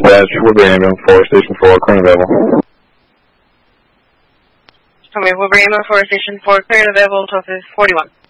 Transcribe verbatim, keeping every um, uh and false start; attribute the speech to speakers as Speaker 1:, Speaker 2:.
Speaker 1: dispatch, Woodbury ambulance for Station four, current available.
Speaker 2: Okay, Woodbury ambulance for Station four, current available to office forty-one.